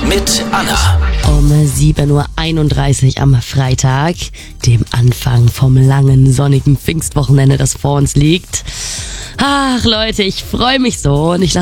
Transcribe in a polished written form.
mit Anna. Um 7.31 Uhr am Freitag, dem Anfang vom langen, sonnigen Pfingstwochenende, das vor uns liegt. Ach Leute, ich freue mich so und ich lasse